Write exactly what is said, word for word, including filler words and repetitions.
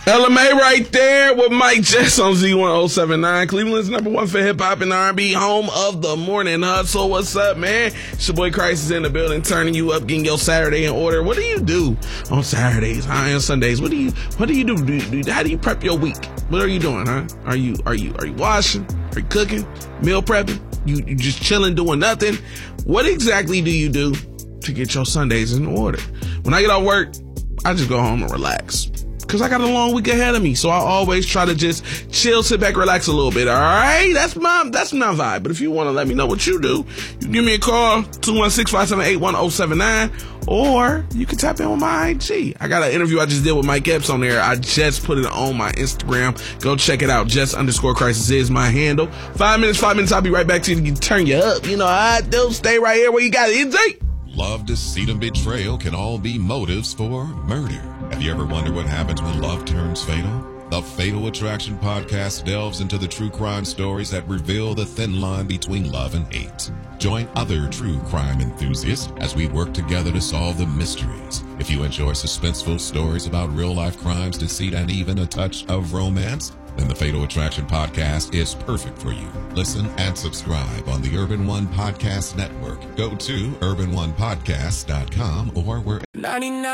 L M A right there with Mike Jess on Z ten seventy-nine. Cleveland's number one for hip-hop and R and B, home of the morning hustle. What's up, man? It's your boy Christ is in the building, turning you up, getting your Saturday in order. What do you do on Saturdays, huh? On Sundays? What do you What do you do? do, you, do how do you prep your week? What are you doing, huh? Are you Are you Are you washing? Are you cooking? Meal prepping? You You just chilling, doing nothing? What exactly do you do to get your Sundays in order? When I get off work, I just go home and relax. Cause I got a long week ahead of me. So I always try to just chill, sit back, relax a little bit. All right. That's my, that's my vibe. But if you want to let me know what you do, you can give me a call, two one six, five seven eight, one oh seven nine, or you can tap in on my I G. I got an interview I just did with Mike Epps on there. I just put it on my Instagram. Go check it out. Just underscore crisis is my handle. Five minutes, five minutes. I'll be right back to you to turn you up. You know, I do. Stay right here where you got it. It's love, deceit, and betrayal can all be motives for murder. Have you ever wondered what happens when love turns fatal? The Fatal Attraction Podcast delves into the true crime stories that reveal the thin line between love and hate. Join other true crime enthusiasts as we work together to solve the mysteries. If you enjoy suspenseful stories about real-life crimes, deceit, and even a touch of romance, then the Fatal Attraction Podcast is perfect for you. Listen and subscribe on the Urban One Podcast Network. Go to urban one podcast dot com or where